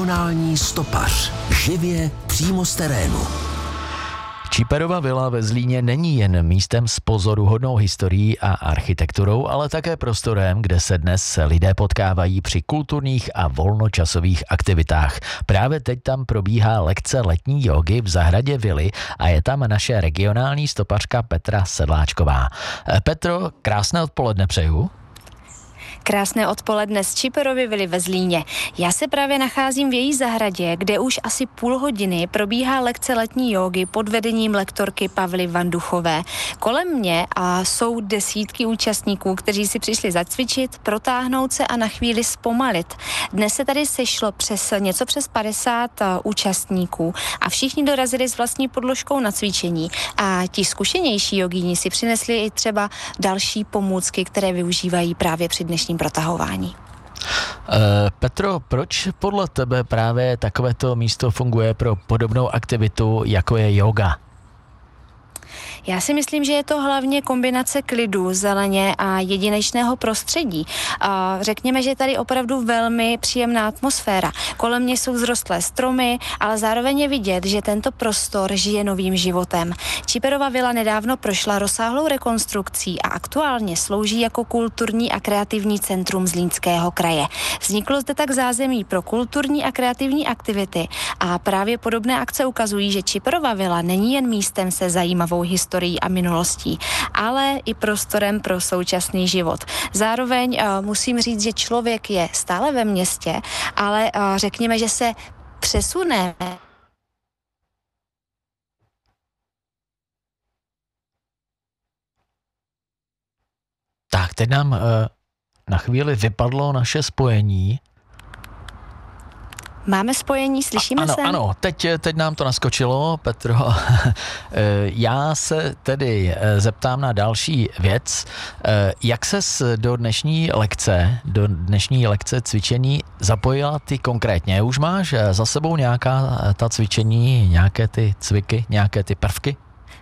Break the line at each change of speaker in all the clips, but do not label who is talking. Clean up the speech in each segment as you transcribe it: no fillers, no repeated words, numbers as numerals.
Regionální stopař. Živě přímo z terénu.
Číperova vila ve Zlíně není jen místem s pozoruhodnou historií a architekturou, ale také prostorem, kde se dnes lidé potkávají při kulturních a volnočasových aktivitách. Právě teď tam probíhá lekce letní jógy v zahradě vily a je tam naše regionální stopařka Petra Sedláčková. Petro, krásné odpoledne přeju.
Krásné odpoledne z Číperovy vily ve Zlíně. Já se právě nacházím v její zahradě, kde už asi půl hodiny probíhá lekce letní jógy pod vedením lektorky Pavly Vanduchové. Kolem mě jsou desítky účastníků, kteří si přišli zacvičit, protáhnout se a na chvíli zpomalit. Dnes se tady sešlo něco přes 50 účastníků a všichni dorazili s vlastní podložkou na cvičení. A ti zkušenější jogíni si přinesli i třeba další pomůcky, které využívají právě při dnešním protahování.
Petro, proč podle tebe právě takovéto místo funguje pro podobnou aktivitu, jako je yoga?
Já si myslím, že je to hlavně kombinace klidu, zeleně a jedinečného prostředí. Řekněme, že je tady opravdu velmi příjemná atmosféra. Kolem mě jsou zrostlé stromy, ale zároveň je vidět, že tento prostor žije novým životem. Číperova vila nedávno prošla rozsáhlou rekonstrukcí a aktuálně slouží jako kulturní a kreativní centrum Zlínského kraje. Vzniklo zde tak zázemí pro kulturní a kreativní aktivity a právě podobné akce ukazují, že Číperova vila není jen místem se zajímavou historií a minulostí, ale i prostorem pro současný život. Zároveň musím říct, že člověk je stále ve městě, ale řekněme, že se přesune.
Tak, teď nám na chvíli vypadlo naše spojení.
Máme spojení, slyšíme se?
Ano, teď nám to naskočilo, Petro. Já se tedy zeptám na další věc. Jak ses do dnešní lekce cvičení zapojila ty konkrétně? Už máš za sebou nějaká ta cvičení, nějaké ty cviky, nějaké ty prvky?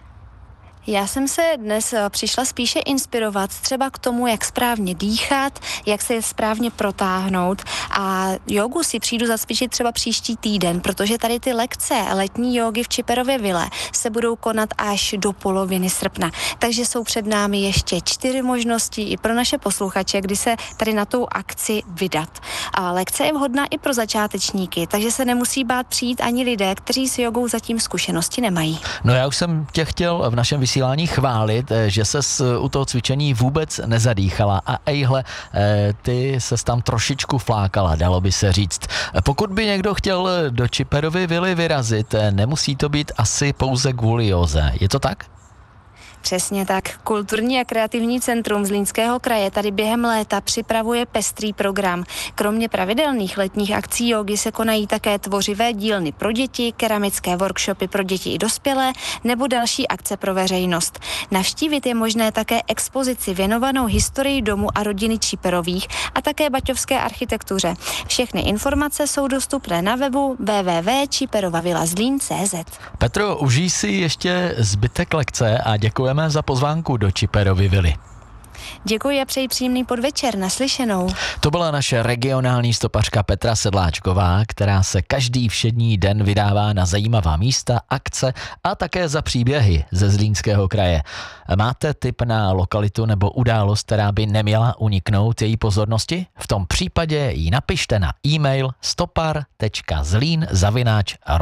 Já jsem se dnes přišla spíše inspirovat třeba k tomu, jak správně dýchat, jak se správně protáhnout a jogu si přijdu zacvičit třeba příští týden, protože tady ty lekce letní jógy v Číperově vile se budou konat až do poloviny srpna. Takže jsou před námi ještě 4 možnosti i pro naše posluchače, kdy se tady na tou akci vydat. A lekce je vhodná i pro začátečníky, takže se nemusí bát přijít ani lidé, kteří s jogou zatím zkušenosti nemají.
No já už jsem tě chtěl v našem vysílání chválit, že ses u toho cvičení vůbec nezadýchala a ejhle, ty ses tam trošičku flákala, dalo by se říct. Pokud by někdo chtěl do Číperovy vily vyrazit, nemusí to být asi pouze kvůli józe. Je to tak?
Přesně tak. Kulturní a kreativní centrum Zlínského kraje tady během léta připravuje pestrý program. Kromě pravidelných letních akcí jógy se konají také tvořivé dílny pro děti, keramické workshopy pro děti i dospělé nebo další akce pro veřejnost. Navštívit je možné také expozici věnovanou historii domu a rodiny Číperových a také baťovské architektuře. Všechny informace jsou dostupné na webu www.čiperovavillazlin.cz.
Petro, užij si ještě zbytek lekce a děkujeme za pozvánku do Číperovy vily.
Děkuji a přeji příjemný podvečer, naslyšenou.
To byla naše regionální stopařka Petra Sedláčková, která se každý všední den vydává na zajímavá místa, akce a také za příběhy ze Zlínského kraje. Máte tip na lokalitu nebo událost, která by neměla uniknout její pozornosti? V tom případě ji napište na e-mail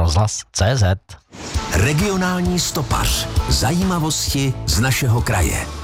stopar.zlin@rozhlas.cz.
Regionální stopař. Zajímavosti z našeho kraje.